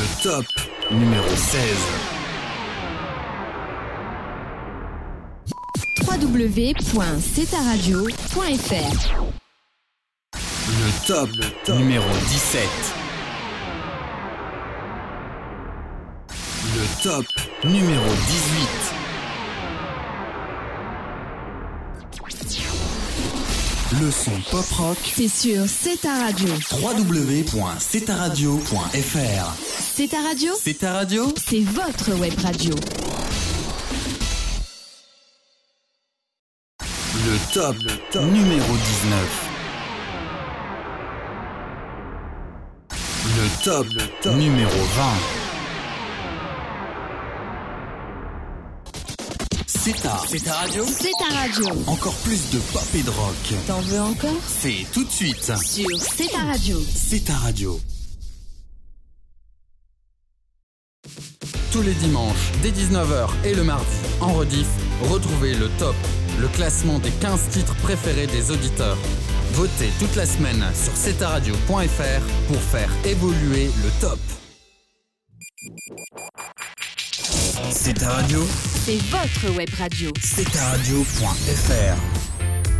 Le top numéro 16. www.cetaradio.fr. Le top numéro 17. Le top numéro 18. Le son pop rock, C'est sur Cetaradio. www.cetaradio.fr. Cetaradio, C'est ta radio? c'est votre web radio. Le top numéro 19. Le top numéro 20. C'est ta radio? Cetaradio. Encore plus de pop et de rock. T'en veux encore? C'est tout de suite. Sur Cetaradio. C'est ta radio. Tous les dimanches, dès 19h et le mardi, en rediff, retrouvez le top, le classement des 15 titres préférés des auditeurs. Votez toute la semaine sur cetaradio.fr pour faire évoluer le top. C'est ta radio? C'est votre web radio. cetaradio.fr.